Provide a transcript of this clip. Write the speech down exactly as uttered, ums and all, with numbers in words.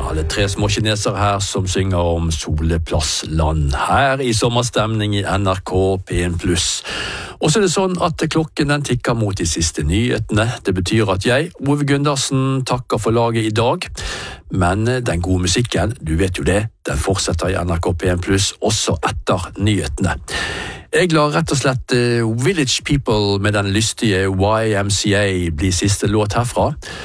alle tre små kinesere her som synger om Soleplassland her i sommerstemning i N R K P en pluss. Og så er det sånn at klokken den tikker mot de siste nyhetene. Det betyr at jeg, Ove Gundersen, takker for laget i dag. Men den gode musikken, du vet jo det, den fortsetter i N R K P en pluss også etter nyhetene. Jeg lar rett og slett uh, Village People med den lystige Y M C A bli siste låt herfra.